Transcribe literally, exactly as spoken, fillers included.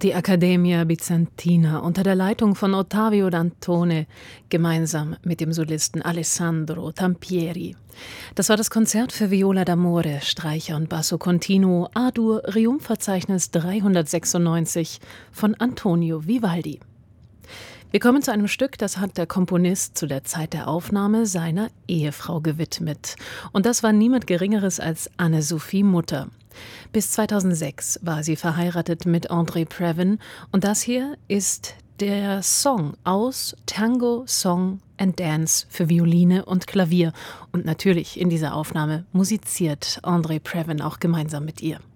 Die Accademia Bizantina unter der Leitung von Ottavio Dantone gemeinsam mit dem Solisten Alessandro Tampieri. Das war das Konzert für Viola d'Amore, Streicher und Basso Continuo A-Dur Triumphverzeichnis dreihundertsechsundneunzig von Antonio Vivaldi. Wir kommen zu einem Stück, das hat der Komponist zu der Zeit der Aufnahme seiner Ehefrau gewidmet. Und das war niemand Geringeres als Anne-Sophie Mutter. Bis zweitausendsechs war sie verheiratet mit André Previn und das hier ist der Song aus Tango, Song and Dance für Violine und Klavier. Und natürlich in dieser Aufnahme musiziert André Previn auch gemeinsam mit ihr.